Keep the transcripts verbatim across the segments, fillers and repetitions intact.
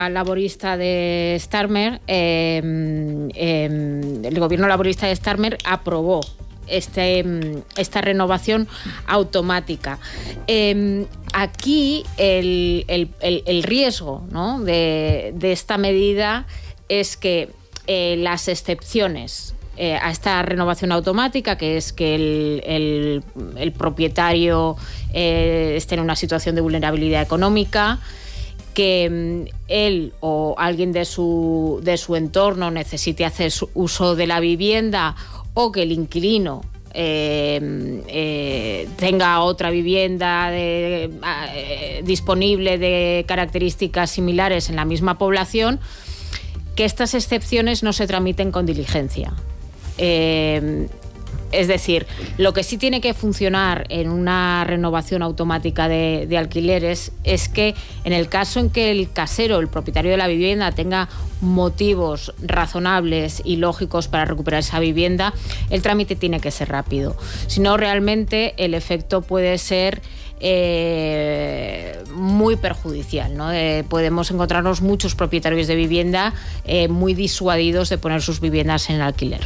laborista de Starmer, eh, eh, el gobierno laborista de Starmer aprobó este, esta renovación automática. Eh, aquí el, el, el, el riesgo, ¿no?, de, de esta medida es que eh, las excepciones eh, a esta renovación automática, que es que el, el, el propietario eh, esté en una situación de vulnerabilidad económica, que él o alguien de su, de su entorno necesite hacer uso de la vivienda, o que el inquilino eh, eh, tenga otra vivienda de, eh, disponible de características similares en la misma población, que estas excepciones no se tramiten con diligencia. Eh, Es decir, lo que sí tiene que funcionar en una renovación automática de, de alquileres es que en el caso en que el casero, el propietario de la vivienda, tenga motivos razonables y lógicos para recuperar esa vivienda, el trámite tiene que ser rápido. Si no, realmente el efecto puede ser eh, muy perjudicial, ¿no? Eh, podemos encontrarnos muchos propietarios de vivienda eh, muy disuadidos de poner sus viviendas en alquiler.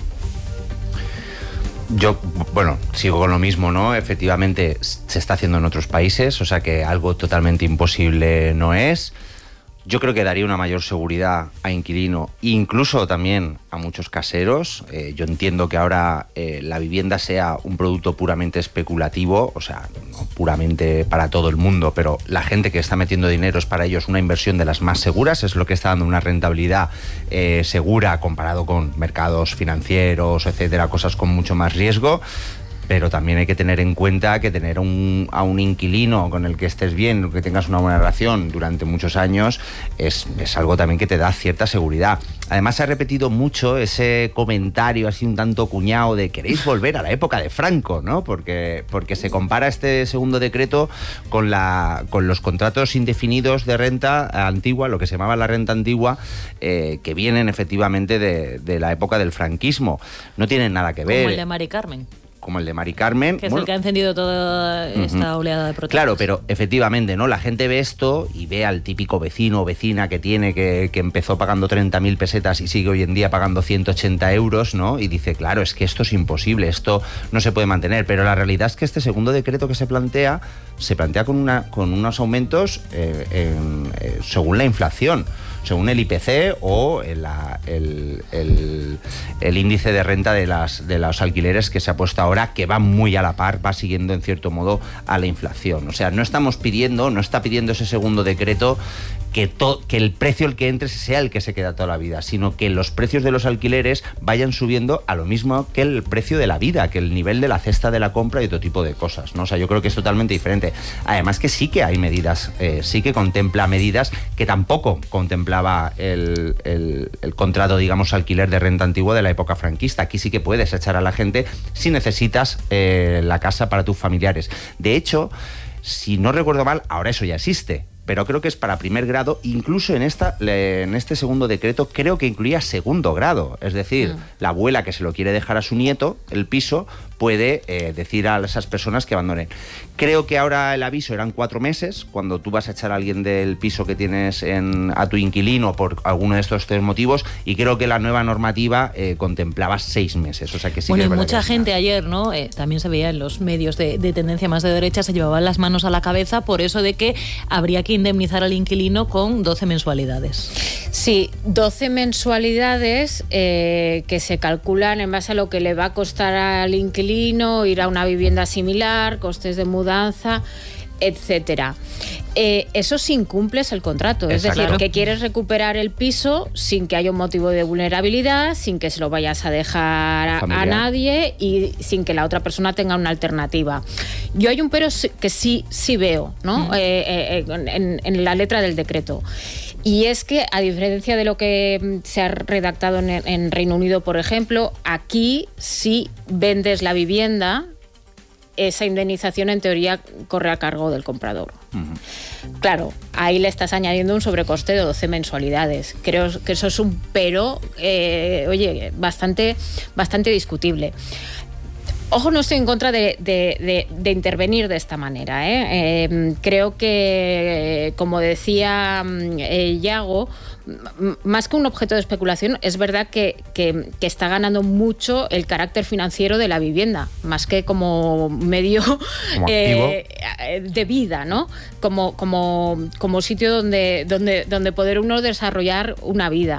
Yo, bueno, sigo con lo mismo, ¿no? Efectivamente, se está haciendo en otros países, o sea que algo totalmente imposible no es. Yo creo que daría una mayor seguridad a inquilino, incluso también a muchos caseros. Eh, yo entiendo que ahora eh, la vivienda sea un producto puramente especulativo, o sea, no puramente para todo el mundo, pero la gente que está metiendo dinero es para ellos una inversión de las más seguras, es lo que está dando una rentabilidad eh, segura comparado con mercados financieros, etcétera, cosas con mucho más riesgo. Pero también hay que tener en cuenta que tener un, a un inquilino con el que estés bien, que tengas una buena relación durante muchos años, es, es algo también que te da cierta seguridad. Además, se ha repetido mucho ese comentario así un tanto cuñado de queréis volver a la época de Franco, ¿no? Porque, porque se compara este segundo decreto con, la, con los contratos indefinidos de renta antigua, lo que se llamaba la renta antigua, eh, que vienen efectivamente de, de la época del franquismo. No tienen nada que ver. Como el de Mari Carmen. como el de Mari Carmen. Que es bueno, el que ha encendido toda esta uh-huh. oleada de protestas. Claro, pero efectivamente, ¿no? La gente ve esto y ve al típico vecino o vecina que tiene, que, que empezó pagando treinta mil pesetas y sigue hoy en día pagando ciento ochenta euros, ¿no? Y dice, claro, es que esto es imposible, esto no se puede mantener. Pero la realidad es que este segundo decreto que se plantea, se plantea con, una, con unos aumentos eh, en, eh, según la inflación, según el I P C o el, el, el, el índice de renta de, las, de los alquileres que se ha puesto ahora, que va muy a la par, va siguiendo en cierto modo a la inflación. O sea, no estamos pidiendo, no está pidiendo ese segundo decreto que, to, que el precio al que entres sea el que se queda toda la vida, sino que los precios de los alquileres vayan subiendo a lo mismo que el precio de la vida, que el nivel de la cesta de la compra y otro tipo de cosas, ¿no? O sea, yo creo que es totalmente diferente. Además que sí que hay medidas, eh, sí que contempla medidas que tampoco contemplaba el, el, el contrato, digamos, alquiler de renta antigua de la época franquista. Aquí sí que puedes echar a la gente si necesitas eh, la casa para tus familiares. De hecho, si no recuerdo mal, ahora eso ya existe, pero creo que es para primer grado. Incluso en esta en este segundo decreto creo que incluía segundo grado, es decir, mm. la abuela que se lo quiere dejar a su nieto, el piso, puede eh, decir a esas personas que abandonen. Creo que ahora el aviso eran cuatro meses, cuando tú vas a echar a alguien del piso que tienes en, a tu inquilino por alguno de estos tres motivos, y creo que la nueva normativa eh, contemplaba seis meses, o sea que sí. Bueno, que y mucha gente ayer, ¿no? Eh, también se veía en los medios de, de tendencia más de derecha, se llevaban las manos a la cabeza por eso de que habría que indemnizar al inquilino con doce mensualidades. Sí, doce mensualidades eh, que se calculan en base a lo que le va a costar al inquilino ir a una vivienda similar, costes de mudanza, etcétera. Eh, eso si incumples el contrato, es decir, claro, que quieres recuperar el piso sin que haya un motivo de vulnerabilidad, sin que se lo vayas a dejar a, a nadie y sin que la otra persona tenga una alternativa. Yo hay un pero que sí, sí veo, ¿no? Mm. Eh, eh, en, en la letra del decreto. Y es que, a diferencia de lo que se ha redactado en, en Reino Unido, por ejemplo, aquí si vendes la vivienda, esa indemnización en teoría corre a cargo del comprador. Uh-huh. Claro, ahí le estás añadiendo un sobrecoste de doce mensualidades. Creo que eso es un pero, eh, oye, bastante, bastante discutible. Ojo, no estoy en contra de, de, de, de intervenir de esta manera, ¿eh? Eh, creo que, como decía eh, Yago, más que un objeto de especulación, es verdad que, que, que está ganando mucho el carácter financiero de la vivienda, más que como medio como eh, de vida, ¿no? Como, como, como sitio donde, donde, donde poder uno desarrollar una vida.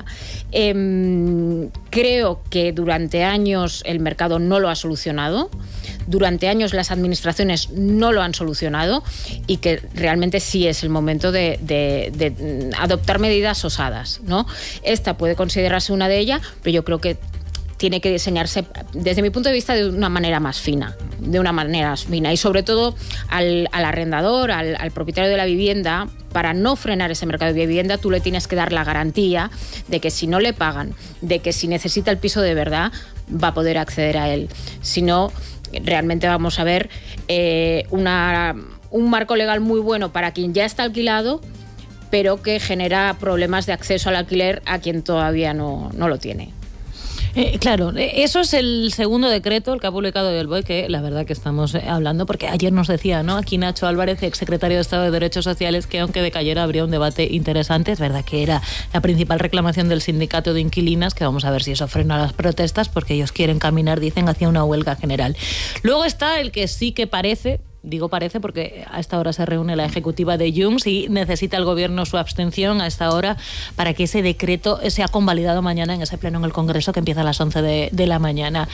Eh, creo que durante años el mercado no lo ha solucionado. Durante años las administraciones no lo han solucionado y que realmente sí es el momento de, de, de adoptar medidas osadas, ¿no? Esta puede considerarse una de ellas, pero yo creo que tiene que diseñarse, desde mi punto de vista, de una manera más fina, de una manera más fina y sobre todo al, al arrendador, al, al propietario de la vivienda, para no frenar ese mercado de vivienda, tú le tienes que dar la garantía de que si no le pagan, de que si necesita el piso de verdad, va a poder acceder a él. Si no, realmente vamos a ver eh, una, un marco legal muy bueno para quien ya está alquilado, pero que genera problemas de acceso al alquiler a quien todavía no, no lo tiene. Eh, claro, eso es el segundo decreto, el que ha publicado el B O E, que la verdad que estamos hablando, porque ayer nos decía, ¿no?, aquí Nacho Álvarez, exsecretario de Estado de Derechos Sociales, que aunque decayera habría un debate interesante. Es verdad que era la principal reclamación del sindicato de inquilinas, que vamos a ver si eso frena las protestas, porque ellos quieren caminar, dicen, hacia una huelga general. Luego está el que sí que parece... Digo parece porque a esta hora se reúne la ejecutiva de Junts y necesita el gobierno su abstención a esta hora para que ese decreto sea convalidado mañana en ese pleno en el Congreso que empieza a las once de, de la mañana.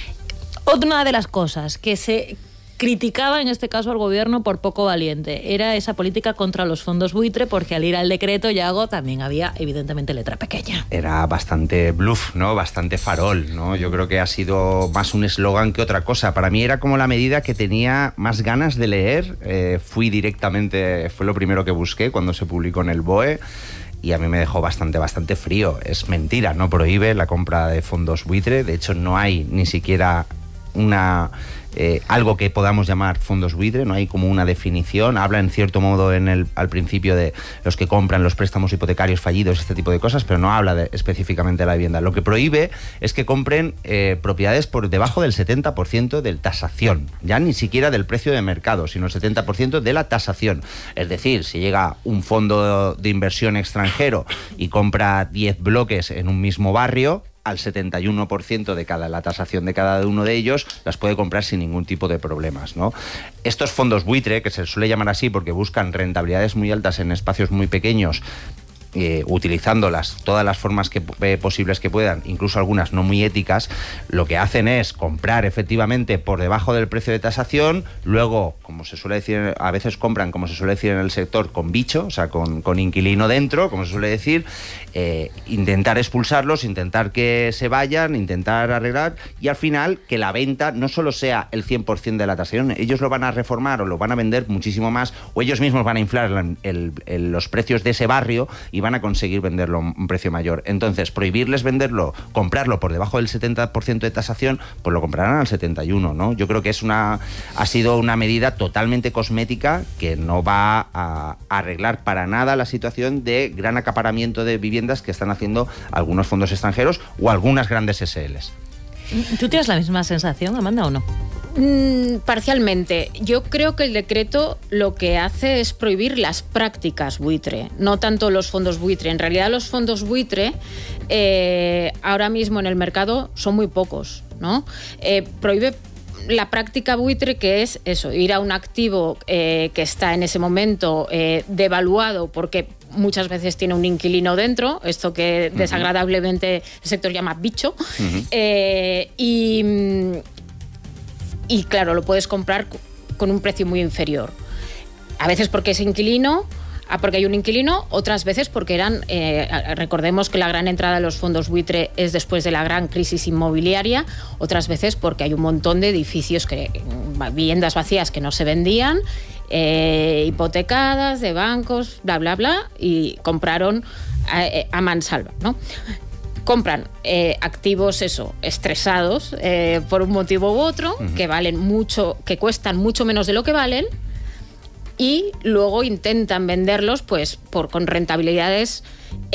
Otra de las cosas que se criticaba en este caso al gobierno por poco valiente era esa política contra los fondos buitre, porque al ir al decreto, Yago, también había evidentemente letra pequeña. Era bastante bluff, ¿no? Bastante farol, ¿no? Yo creo que ha sido más un eslogan que otra cosa. Para mí era como la medida que tenía más ganas de leer. Eh, fui directamente, fue lo primero que busqué cuando se publicó en el B O E. Y a mí me dejó bastante, bastante frío. Es mentira, no prohíbe la compra de fondos buitre. De hecho, no hay ni siquiera una... Eh, algo que podamos llamar fondos buitre, no hay como una definición. Habla en cierto modo en el, al principio de los que compran los préstamos hipotecarios fallidos, este tipo de cosas, pero no habla de, específicamente de la vivienda. Lo que prohíbe es que compren eh, propiedades por debajo del setenta por ciento de tasación, ya ni siquiera del precio de mercado, sino el setenta por ciento de la tasación. Es decir, si llega un fondo de inversión extranjero y compra diez bloques en un mismo barrio, al setenta y uno por ciento de cada, la tasación de cada uno de ellos las puede comprar sin ningún tipo de problemas, ¿no? Estos fondos buitre, que se suele llamar así porque buscan rentabilidades muy altas en espacios muy pequeños, Eh, utilizando las, todas las formas que, eh, posibles que puedan, incluso algunas no muy éticas, lo que hacen es comprar efectivamente por debajo del precio de tasación, luego, como se suele decir, a veces compran, como se suele decir en el sector, con bicho, o sea, con, con inquilino dentro, como se suele decir, eh, intentar expulsarlos, intentar que se vayan, intentar arreglar, y al final que la venta no solo sea el cien por ciento de la tasación, ellos lo van a reformar o lo van a vender muchísimo más, o ellos mismos van a inflar el, el, el, los precios de ese barrio y van a conseguir venderlo a un precio mayor. Entonces, prohibirles venderlo, comprarlo por debajo del setenta por ciento de tasación, pues lo comprarán al setenta y uno por ciento, ¿no? Yo creo que es una, ha sido una medida totalmente cosmética que no va a arreglar para nada la situación de gran acaparamiento de viviendas que están haciendo algunos fondos extranjeros o algunas grandes S Ls. ¿Tú tienes la misma sensación, Amanda, o no? Mm, parcialmente. Yo creo que el decreto lo que hace es prohibir las prácticas buitre, no tanto los fondos buitre. En realidad los fondos buitre eh, ahora mismo en el mercado son muy pocos, ¿no? Eh, prohíbe la práctica buitre, que es eso, ir a un activo eh, que está en ese momento eh, devaluado porque muchas veces tiene un inquilino dentro, esto que desagradablemente el sector llama bicho, uh-huh. eh, y, y claro, lo puedes comprar con un precio muy inferior. A veces porque es inquilino, porque hay un inquilino, otras veces porque eran, eh, recordemos que la gran entrada de los fondos buitre es después de la gran crisis inmobiliaria, otras veces porque hay un montón de edificios, que viviendas vacías que no se vendían, eh, hipotecadas de bancos, bla, bla, bla, y compraron a, a mansalva, ¿no? Compran eh, activos, eso, estresados eh, por un motivo u otro, uh-huh. que valen mucho, que cuestan mucho menos de lo que valen, y luego intentan venderlos pues por, con rentabilidades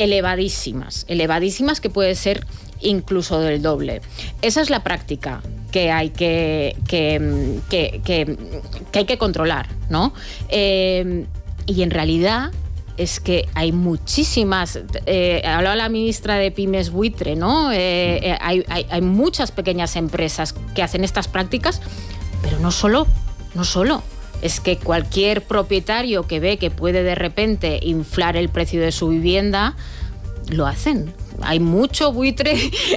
elevadísimas, elevadísimas que puede ser incluso del doble. Esa es la práctica que que hay que, que, que, que, que hay que controlar, ¿no? Eh, y en realidad es que hay muchísimas, eh, hablaba la ministra de Pymes Buitre, ¿no? Eh, eh, hay, hay, hay muchas pequeñas empresas que hacen estas prácticas, pero no solo, no solo. Es que cualquier propietario que ve que puede de repente inflar el precio de su vivienda, lo hacen. Hay mucho buitre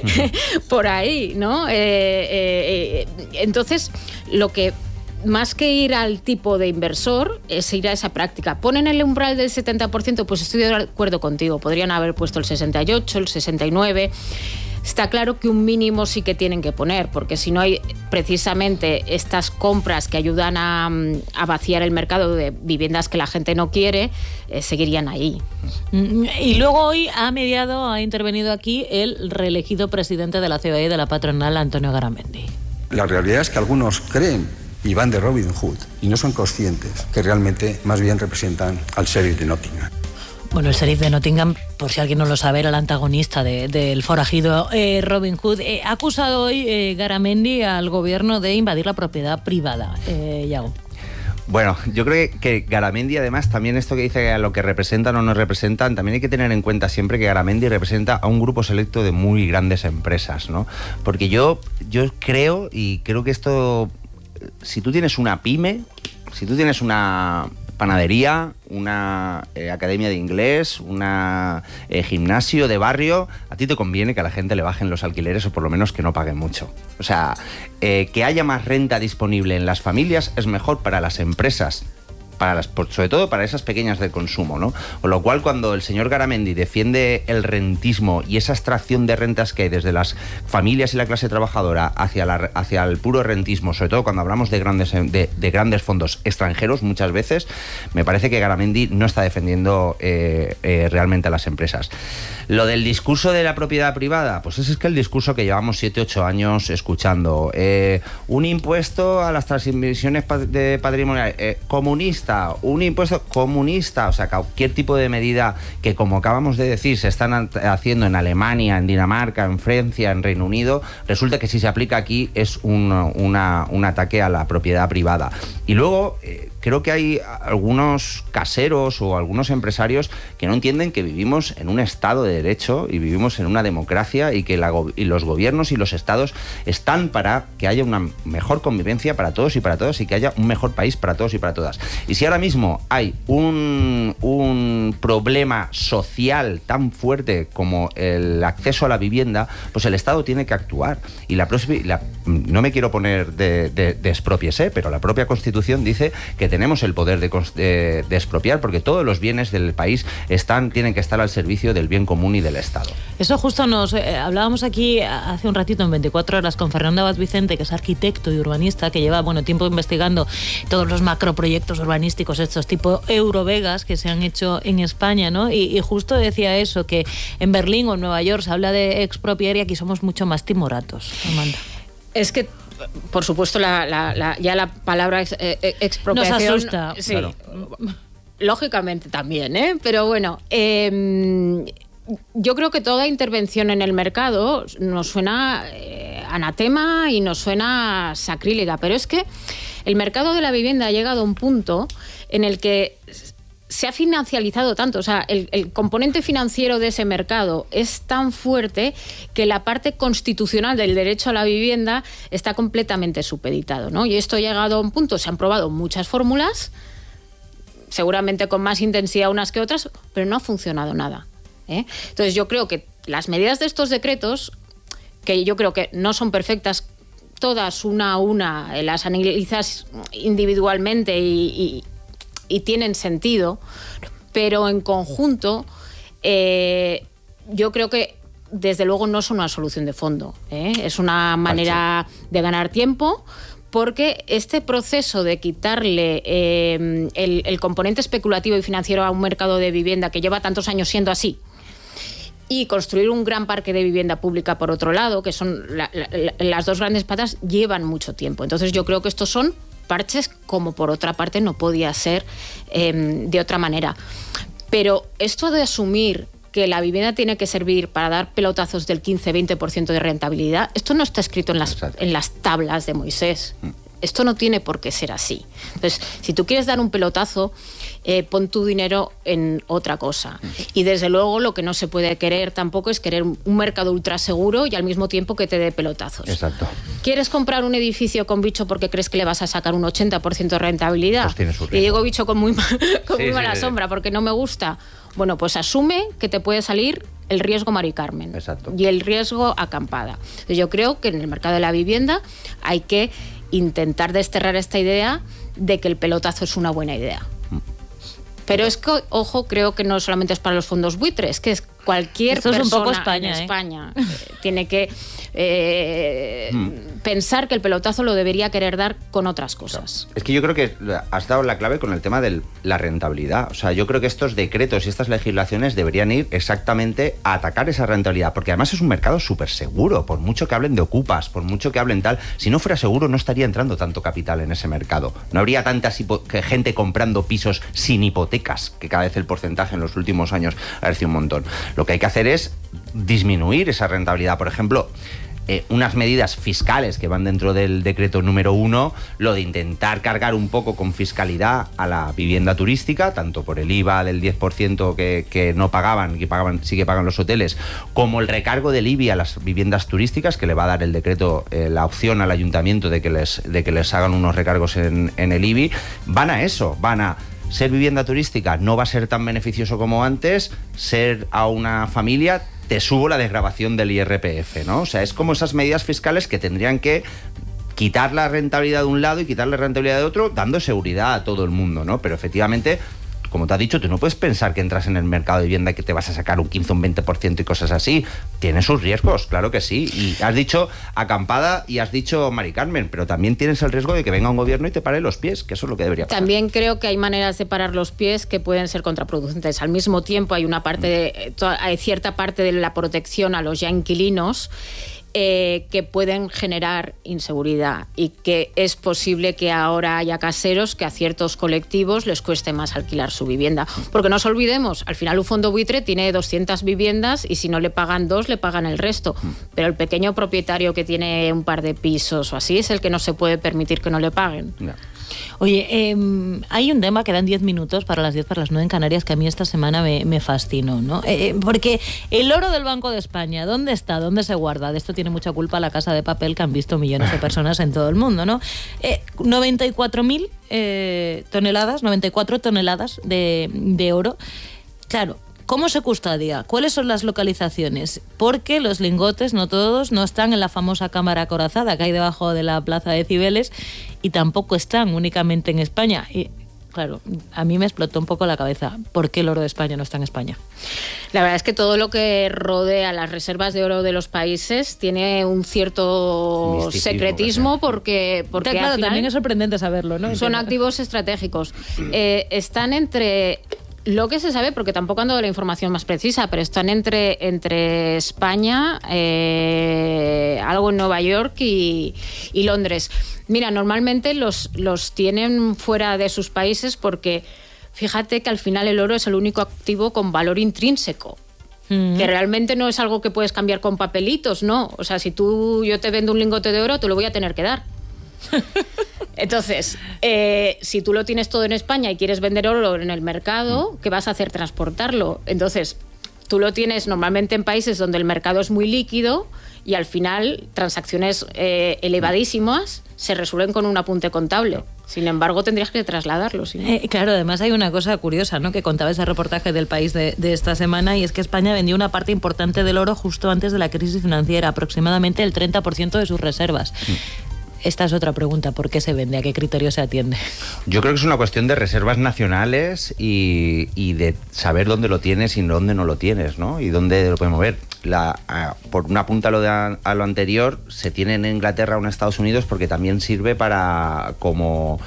por ahí, ¿no? Eh, eh, eh, entonces, lo que más que ir al tipo de inversor es ir a esa práctica. ¿Ponen el umbral del setenta por ciento? Pues estoy de acuerdo contigo. Podrían haber puesto el sesenta y ocho, el sesenta y nueve. Está claro que un mínimo sí que tienen que poner, porque si no hay precisamente estas compras que ayudan a, a vaciar el mercado de viviendas que la gente no quiere, eh, seguirían ahí. Y luego hoy ha mediado, ha intervenido aquí el reelegido presidente de la C O E de la patronal, Antonio Garamendi. La realidad es que algunos creen y van de Robin Hood y no son conscientes que realmente más bien representan al sheriff de Nottingham. Bueno, el sheriff de Nottingham, por si alguien no lo sabe, era el antagonista de, del forajido eh, Robin Hood. Eh, ha acusado hoy eh, Garamendi al gobierno de invadir la propiedad privada. Eh, Yago. Bueno, yo creo que Garamendi, además, también esto que dice a lo que representan o no representan, también hay que tener en cuenta siempre que Garamendi representa a un grupo selecto de muy grandes empresas, ¿no? Porque yo, yo creo, y creo que esto, si tú tienes una pyme, si tú tienes una panadería, una eh, academia de inglés, una eh, gimnasio de barrio, a ti te conviene que a la gente le bajen los alquileres o por lo menos que no paguen mucho. O sea, eh, que haya más renta disponible en las familias es mejor para las empresas, para las, sobre todo para esas pequeñas de consumo, ¿no? Con lo cual, cuando el señor Garamendi defiende el rentismo y esa extracción de rentas que hay desde las familias y la clase trabajadora hacia, la, hacia el puro rentismo, sobre todo cuando hablamos de grandes, de, de grandes fondos extranjeros, muchas veces, me parece que Garamendi no está defendiendo eh, eh, realmente a las empresas. Lo del discurso de la propiedad privada, pues ese es que el discurso que llevamos siete, ocho años escuchando. Eh, un impuesto a las transmisiones de patrimoniales, eh, comunista, un impuesto comunista, o sea, cualquier tipo de medida que, como acabamos de decir, se están haciendo en Alemania, en Dinamarca, en Francia, en Reino Unido, resulta que si se aplica aquí es un, una, un ataque a la propiedad privada. Y luego eh, creo que hay algunos caseros o algunos empresarios que no entienden que vivimos en un Estado de Derecho y vivimos en una democracia y que la, y los gobiernos y los estados están para que haya una mejor convivencia para todos y para todas y que haya un mejor país para todos y para todas. Y si ahora mismo hay un, un problema social tan fuerte como el acceso a la vivienda, pues el Estado tiene que actuar. Y la, la no me quiero poner de, de, de expropiese, pero la propia Constitución dice que tenemos el poder de, de, de expropiar porque todos los bienes del país están, tienen que estar al servicio del bien común y del Estado. Eso justo nos eh, hablábamos aquí hace un ratito en veinticuatro horas con Fernando Abad Vicente, que es arquitecto y urbanista, que lleva bueno tiempo investigando todos los macroproyectos urbanísticos estos tipo Eurovegas que se han hecho en España, ¿no? Y, y justo decía eso, que en Berlín o en Nueva York se habla de expropiar y aquí somos mucho más timoratos. Amanda. Es que por supuesto, la, la, la, ya la palabra ex, eh, expropiación... Nos asusta. Sí, claro. Lógicamente también, ¿eh? Pero bueno, eh, yo creo que toda intervención en el mercado nos suena eh, anatema y nos suena sacrílega, pero es que el mercado de la vivienda ha llegado a un punto en el que se ha financializado tanto, o sea, el, el componente financiero de ese mercado es tan fuerte que la parte constitucional del derecho a la vivienda está completamente supeditado, ¿no? Y esto ha llegado a un punto, se han probado muchas fórmulas, seguramente con más intensidad unas que otras, pero no ha funcionado nada, ¿eh? Entonces yo creo que las medidas de estos decretos, que yo creo que no son perfectas, todas una a una, las analizas individualmente y, y y tienen sentido, pero en conjunto eh, yo creo que desde luego no son una solución de fondo, ¿eh? Es una manera de ganar tiempo, porque este proceso de quitarle eh, el, el componente especulativo y financiero a un mercado de vivienda que lleva tantos años siendo así, y construir un gran parque de vivienda pública por otro lado, que son la, la, las dos grandes patas, llevan mucho tiempo. Entonces yo creo que estos son parches, como por otra parte no podía ser eh, de otra manera. Pero esto de asumir que la vivienda tiene que servir para dar pelotazos del quince a veinte por ciento de rentabilidad, esto no está escrito en las, en las tablas de Moisés. Esto no tiene por qué ser así. Entonces, si tú quieres dar un pelotazo, eh, pon tu dinero en otra cosa. Y desde luego lo que no se puede querer tampoco es querer un mercado ultra seguro y al mismo tiempo que te dé pelotazos. Exacto. ¿Quieres comprar un edificio con bicho porque crees que le vas a sacar un ochenta por ciento de rentabilidad? Pues tiene su riesgo. Y digo bicho con muy, con sí, muy mala sí, sí. sombra porque no me gusta. Bueno, pues asume que te puede salir el riesgo Mari Carmen. Exacto. Y el riesgo acampada. Entonces, yo creo que en el mercado de la vivienda hay que intentar desterrar esta idea de que el pelotazo es una buena idea. Pero es que, ojo, creo que no solamente es para los fondos buitres, que es cualquier Esto es persona un poco España, en ¿eh? España eh, tiene que eh, mm. pensar que el pelotazo lo debería querer dar con otras cosas. Es que yo creo que has dado la clave con el tema de la rentabilidad. O sea, yo creo que estos decretos y estas legislaciones deberían ir exactamente a atacar esa rentabilidad, porque además es un mercado súper seguro, por mucho que hablen de ocupas, por mucho que hablen tal, si no fuera seguro no estaría entrando tanto capital en ese mercado. No habría tanta gente comprando pisos sin hipotecas, que cada vez el porcentaje en los últimos años ha crecido un montón. Lo que hay que hacer es disminuir esa rentabilidad. Por ejemplo, eh, unas medidas fiscales que van dentro del decreto número uno, lo de intentar cargar un poco con fiscalidad a la vivienda turística, tanto por el I V A del diez por ciento que, que no pagaban, que pagaban, sí que pagan los hoteles, como el recargo del I B I a las viviendas turísticas, que le va a dar el decreto eh, la opción al ayuntamiento de que les, de que les hagan unos recargos en, en el I B I, van a eso, van a ser vivienda turística no va a ser tan beneficioso como antes, ser a una familia te subo la desgravación del I R P F, ¿no? O sea, es como esas medidas fiscales que tendrían que quitar la rentabilidad de un lado y quitar la rentabilidad de otro, dando seguridad a todo el mundo, ¿no? Pero efectivamente, como te has dicho, tú no puedes pensar que entras en el mercado de vivienda y que te vas a sacar un quince o un veinte por ciento y cosas así. Tiene sus riesgos, claro que sí. Y has dicho acampada y has dicho Mari Carmen, pero también tienes el riesgo de que venga un gobierno y te pare los pies, que eso es lo que debería pasar. También creo que hay maneras de parar los pies que pueden ser contraproducentes. Al mismo tiempo hay una parte de, hay cierta parte de la protección a los ya inquilinos Eh, que pueden generar inseguridad y que es posible que ahora haya caseros que a ciertos colectivos les cueste más alquilar su vivienda. Porque no nos olvidemos, al final un fondo buitre tiene doscientas viviendas y si no le pagan dos, le pagan el resto. Pero el pequeño propietario que tiene un par de pisos o así es el que no se puede permitir que no le paguen. No. Oye, eh, hay un tema que dan diez minutos para las diez, para las nueve en Canarias, que a mí esta semana me, me fascinó, ¿no? Eh, porque el oro del Banco de España, ¿dónde está? ¿Dónde se guarda? De esto tiene mucha culpa la Casa de Papel, que han visto millones de personas en todo el mundo, ¿no? Eh, noventa y cuatro mil eh, toneladas, noventa y cuatro toneladas de, de oro. Claro, ¿cómo se custodia? ¿Cuáles son las localizaciones? Porque los lingotes, no todos, no están en la famosa cámara acorazada que hay debajo de la plaza de Cibeles y tampoco están únicamente en España. Y claro, a mí me explotó un poco la cabeza. ¿Por qué el oro de España no está en España? La verdad es que todo lo que rodea las reservas de oro de los países tiene un cierto misticismo, secretismo porque, porque claro, al final también es sorprendente saberlo, ¿no? son activos estratégicos. Eh, están entre... Lo que se sabe, porque tampoco ando de la información más precisa, pero están entre, entre España, eh, algo en Nueva York y, y Londres. Mira, normalmente los, los tienen fuera de sus países porque fíjate que al final el oro es el único activo con valor intrínseco. Mm. Que realmente no es algo que puedes cambiar con papelitos, ¿no? O sea, si tú yo te vendo un lingote de oro, te lo voy a tener que dar. Entonces, eh, si tú lo tienes todo en España y quieres vender oro en el mercado, ¿qué vas a hacer? Transportarlo. Entonces, tú lo tienes normalmente en países donde el mercado es muy líquido y al final transacciones eh, elevadísimas se resuelven con un apunte contable. Sin embargo, tendrías que trasladarlo. ¿Sí? Eh, claro, además hay una cosa curiosa, ¿no?, que contaba ese reportaje del País de, de esta semana, y es que España vendió una parte importante del oro justo antes de la crisis financiera, aproximadamente el treinta por ciento de sus reservas. Mm. Esta es otra pregunta, ¿por qué se vende? ¿A qué criterio se atiende? Yo creo que es una cuestión de reservas nacionales y, y de saber dónde lo tienes y dónde no lo tienes, ¿no? Y dónde lo puedes mover. La, a, por una punta a lo, de, a lo anterior, se tiene en Inglaterra o en Estados Unidos porque también sirve para como,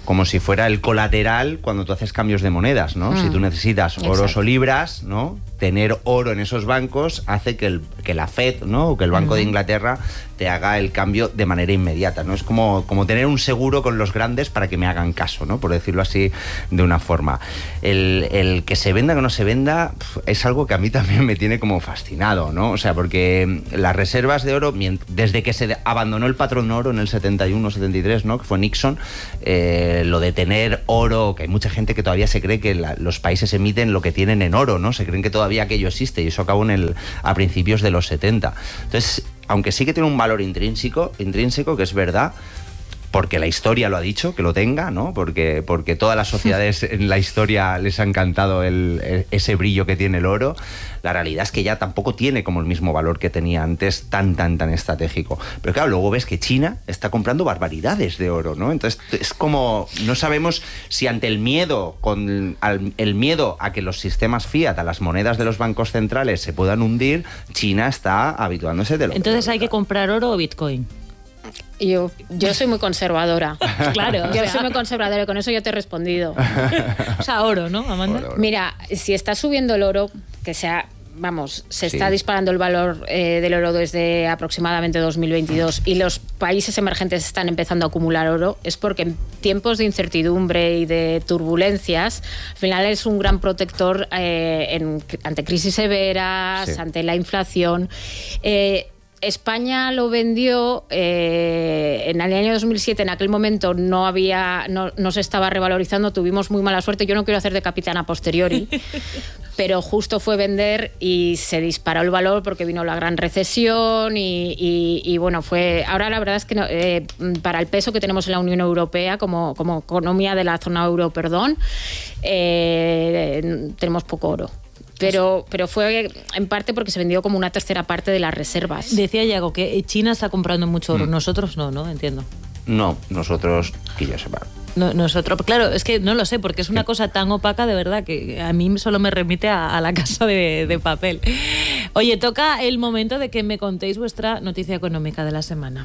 como si fuera el colateral cuando tú haces cambios de monedas, ¿no? Mm. Si tú necesitas oros Exacto. o libras, ¿no? Tener oro en esos bancos hace que, el, que la Fed, ¿no? O que el Banco uh-huh. de Inglaterra te haga el cambio de manera inmediata, ¿no? Es como, como tener un seguro con los grandes para que me hagan caso, ¿no? Por decirlo así de una forma. El, el que se venda o que no se venda es algo que a mí también me tiene como fascinado, ¿no? O sea, porque las reservas de oro, desde que se abandonó el patrón oro en el setenta y uno, setenta y tres, ¿no? Que fue Nixon, eh, lo de tener oro, que hay mucha gente que todavía se cree que la, los países emiten lo que tienen en oro, ¿no? Se creen que todavía aquello existe y eso acabó en el, a principios de los setenta. Entonces, aunque sí que tiene un valor intrínseco, intrínseco, que es verdad, porque la historia lo ha dicho, que lo tenga, ¿no? Porque, porque todas las sociedades en la historia les ha encantado el, ese brillo que tiene el oro. La realidad es que ya tampoco tiene como el mismo valor que tenía antes, tan, tan, tan estratégico. Pero claro, luego ves que China está comprando barbaridades de oro, ¿no? Entonces es como, no sabemos si ante el miedo, con al, el miedo a que los sistemas fiat, a las monedas de los bancos centrales se puedan hundir, China está habituándose de lo Entonces hay que comprar oro o Bitcoin. Yo, yo soy muy conservadora. Claro. Yo o sea, soy muy conservadora y con eso yo te he respondido. O sea, oro, ¿no, Amanda? Oro, oro. Mira, si está subiendo el oro, que sea, vamos, se sí. está disparando el valor eh, del oro desde aproximadamente dos mil veintidós y los países emergentes están empezando a acumular oro, es porque en tiempos de incertidumbre y de turbulencias, al final es un gran protector eh, en, ante crisis severas, sí. ante la inflación. Eh, España lo vendió eh, en el año dos mil siete, en aquel momento no había, no, no se estaba revalorizando, tuvimos muy mala suerte. Yo no quiero hacer de capitana a posteriori, pero justo fue vender y se disparó el valor porque vino la gran recesión y, y, y bueno, fue. Ahora la verdad es que no, eh, para el peso que tenemos en la Unión Europea como, como economía de la zona euro, perdón, eh, tenemos poco oro. Pero, pero fue en parte porque se vendió como una tercera parte de las reservas. Decía Yago que China está comprando mucho oro, mm. nosotros no, ¿no? Entiendo. No, nosotros, que yo sepa. No, nosotros, claro, es que no lo sé, porque es una cosa tan opaca de verdad que a mí solo me remite a, a la casa de, de papel. Oye, toca el momento de que me contéis vuestra noticia económica de la semana.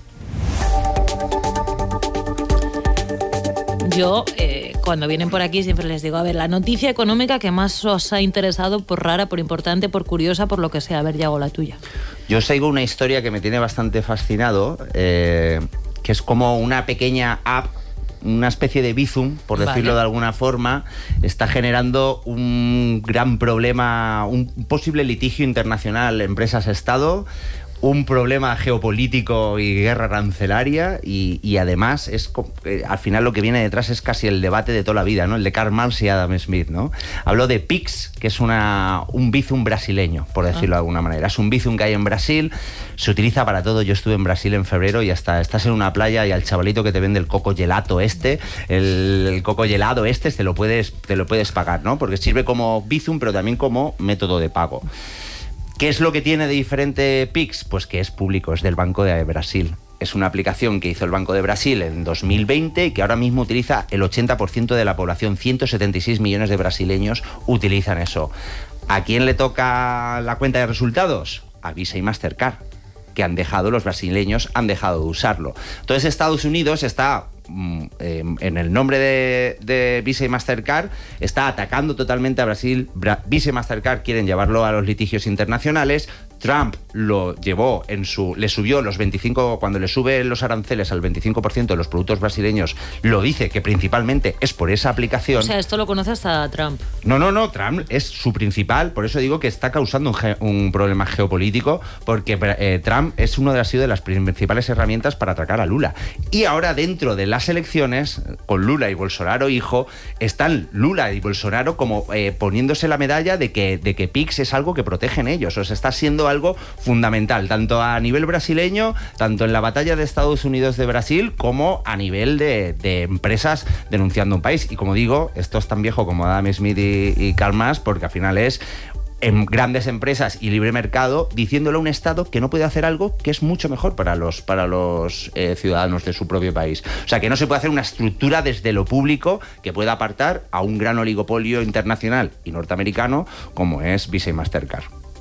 Yo, eh, cuando vienen por aquí, siempre les digo, a ver, la noticia económica que más os ha interesado, por rara, por importante, por curiosa, por lo que sea. A ver, Yago, la tuya. Yo os traigo una historia que me tiene bastante fascinado, eh, que es como una pequeña app, una especie de Bizum, por decirlo vale. de alguna forma, está generando un gran problema, un posible litigio internacional empresas-Estado, un problema geopolítico y guerra arancelaria y, y además es eh, al final lo que viene detrás es casi el debate de toda la vida, ¿no? El de Karl Marx y Adam Smith, ¿no? Hablo de Pix, que es una, un Bizum brasileño, por decirlo ah. de alguna manera. Es un Bizum que hay en Brasil, se utiliza para todo. Yo estuve en Brasil en febrero y hasta estás en una playa y al chavalito que te vende el coco gelato este, el, el coco helado este, te lo puedes, te lo puedes pagar, ¿no? Porque sirve como Bizum, pero también como método de pago. ¿Qué es lo que tiene de diferente Pix? Pues que es público, es del Banco de Brasil. Es una aplicación que hizo el Banco de Brasil en dos mil veinte y que ahora mismo utiliza el ochenta por ciento de la población. ciento setenta y seis millones de brasileños utilizan eso. ¿A quién le toca la cuenta de resultados? A Visa y Mastercard, que han dejado, los brasileños han dejado de usarlo. Entonces Estados Unidos está, eh, en el nombre de, de Visa y Mastercard, está atacando totalmente a Brasil. Bra- Visa y Mastercard quieren llevarlo a los litigios internacionales. Trump lo llevó en su... Le subió los veinticinco... Cuando le sube los aranceles al veinticinco por ciento de los productos brasileños, lo dice que principalmente es por esa aplicación. O sea, esto lo conoce hasta Trump. No, no, no. Trump es su principal... Por eso digo que está causando un, ge- un problema geopolítico, porque eh, Trump es una de las, sido de las principales herramientas para atracar a Lula. Y ahora, dentro de las elecciones, con Lula y Bolsonaro hijo, están Lula y Bolsonaro como eh, poniéndose la medalla de que, de que Pix es algo que protegen ellos. O sea, está siendo algo fundamental, tanto a nivel brasileño, tanto en la batalla de Estados Unidos de Brasil, como a nivel de, de empresas denunciando un país. Y como digo, esto es tan viejo como Adam Smith y, y Karl Marx, porque al final es en grandes empresas y libre mercado diciéndole a un Estado que no puede hacer algo que es mucho mejor para los, para los eh, ciudadanos de su propio país. O sea, que no se puede hacer una estructura desde lo público que pueda apartar a un gran oligopolio internacional y norteamericano como es Visa y Mastercard.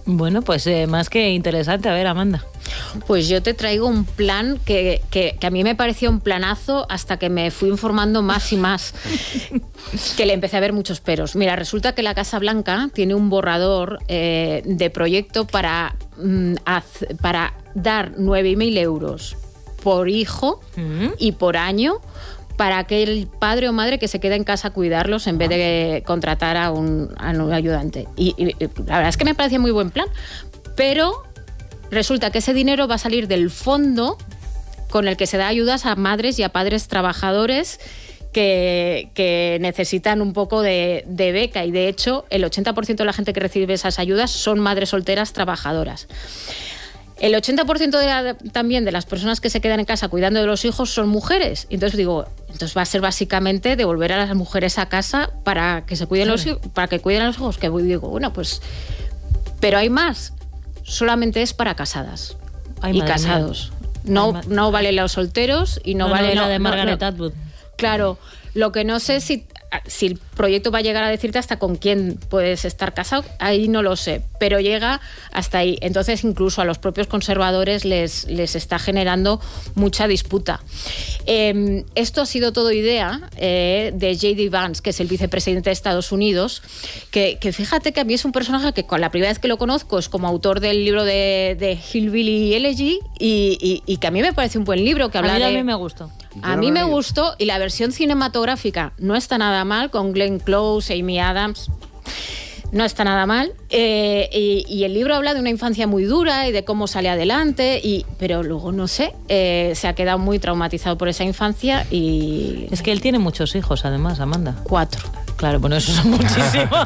Bueno, pues eh, más que interesante. A ver, Amanda. Pues yo te traigo un plan que, que, que a mí me pareció un planazo hasta que me fui informando más y más, que le empecé a ver muchos peros. Mira, resulta que la Casa Blanca tiene un borrador eh, de proyecto para, mm, haz, para dar nueve mil euros por hijo mm. y por año para aquel padre o madre que se quede en casa a cuidarlos en vez de contratar a un, a un ayudante. Y, y la verdad es que me parecía muy buen plan, pero resulta que ese dinero va a salir del fondo con el que se da ayudas a madres y a padres trabajadores que, que necesitan un poco de, de beca, y de hecho el ochenta por ciento de la gente que recibe esas ayudas son madres solteras trabajadoras. El ochenta por ciento de la, también de las personas que se quedan en casa cuidando de los hijos son mujeres. Entonces digo, entonces va a ser básicamente devolver a las mujeres a casa para que se cuiden los hijos, para que cuiden a los hijos. Que digo, bueno, pues, pero hay más. Solamente es para casadas Ay, y casados. Mía. No, Ay, no vale los solteros y no, no vale no, la no, de Margaret no, Atwood. Claro, lo que no sé si si el proyecto va a llegar a decirte hasta con quién puedes estar casado, ahí no lo sé, pero llega hasta ahí. Entonces incluso a los propios conservadores les, les está generando mucha disputa. Eh, esto ha sido todo idea eh, de J D Vance, que es el vicepresidente de Estados Unidos, que, que fíjate que a mí es un personaje que con la primera vez que lo conozco es como autor del libro de, de Hillbilly Elegy y, y, y que a mí me parece un buen libro que habla a mí de... A mí me gustó. A mí me gustó, y la versión cinematográfica no está nada mal, con Glenn Close, Amy Adams, no está nada mal. Eh, y, y el libro habla de una infancia muy dura y de cómo sale adelante, y, pero luego, no sé, eh, se ha quedado muy traumatizado por esa infancia y... Es que él tiene muchos hijos, además, Amanda. Cuatro. Claro, bueno, eso son muchísimos.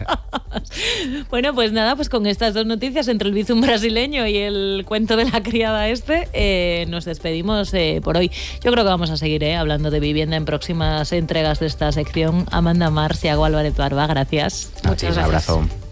Bueno, pues nada, pues con estas dos noticias, entre el bizum brasileño y el cuento de la criada este, eh, nos despedimos eh, por hoy. Yo creo que vamos a seguir eh, hablando de vivienda en próximas entregas de esta sección. Amanda Mars y Iago Álvarez Barba, gracias. Muchas gracias. Un abrazo.